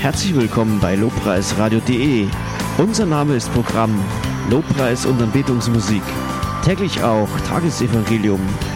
Herzlich willkommen bei lobpreisradio.de. Unser Name ist Programm Lobpreis und Anbetungsmusik. Täglich auch Tagesevangelium,